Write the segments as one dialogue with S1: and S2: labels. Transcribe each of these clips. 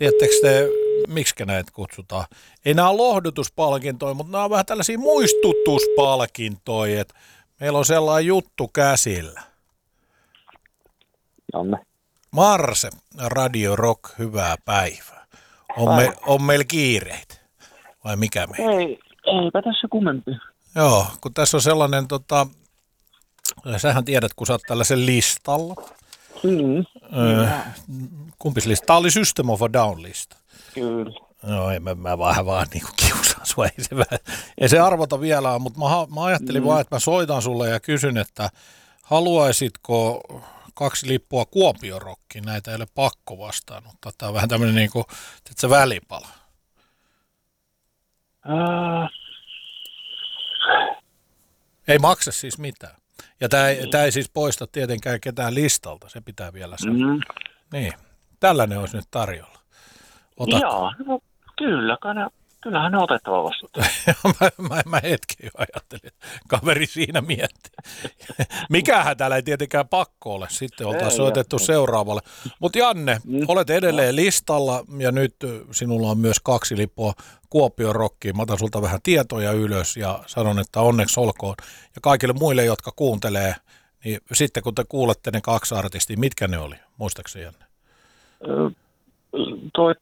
S1: Tiedättekö te, miksi näitä kutsutaan? Ei nämä ole lohdutuspalkintoja, mutta nämä on vähän tällaisia muistutuspalkintoja, että meillä on sellainen juttu käsillä.
S2: Anne.
S1: Marse, Radio Rock, hyvää päivää. On meillä kiireitä, vai mikä meillä?
S2: Eipä tässä kummempi.
S1: Joo, kun tässä on sellainen, sähän tiedät, kun sä oot tällaisen listalla. Kumpis lista? Tämä oli System of a Down-lista.
S2: Kyllä.
S1: No mä vaan niin kuin kiusaan sua, ei se arvota vielä, mutta mä ajattelin vaan, että mä soitan sulle ja kysyn, että haluaisitko 2 lippua Kuopion Rockiin, näitä ei ole pakko vastaanottaa. Tämä on vähän tämmöinen niin kuin, se välipala. Ei maksa siis mitään. Ja tämä ei siis poista tietenkään ketään listalta, se pitää vielä sanoa. Niin, tällainen olisi nyt tarjolla.
S2: Joo, no, kyllähän ne otettava vastaan.
S1: mä hetken jo ajattelin, että kaveri siinä miettii. Mikähän täällä ei tietenkään pakko ole, sitten oltaisiin soitettu seuraavalle. Mutta Janne, olet edelleen listalla ja nyt sinulla on myös 2 lippua Kuopion Rockiin. Mä otan sulta vähän tietoja ylös ja sanon, että onneksi olkoon. Ja kaikille muille, jotka kuuntelee, niin sitten kun te kuulette ne 2 artistia, mitkä ne oli? Muistaakseni, Janne?
S2: Toi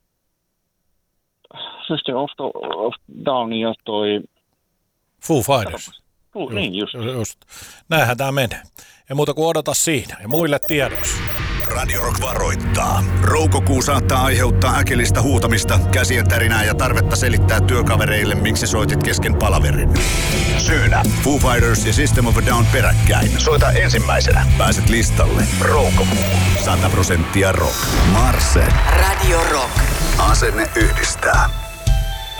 S2: System of Down ja toi
S1: Foo Fighters.
S2: Niin just.
S1: Näinhän tämä menee. Ei muuta kuin odota siinä ja muille tiedoksi.
S3: Radio Rock varoittaa. Roukokuu saattaa aiheuttaa äkillistä huutamista, käsien tärinää ja tarvetta selittää työkavereille, miksi soitit kesken palaverin. Syynä Foo Fighters ja System of a Down peräkkäin. Soita ensimmäisenä. Pääset listalle. Roukokuu. 100% rock. Marse.
S4: Radio Rock.
S3: Asenne yhdistää.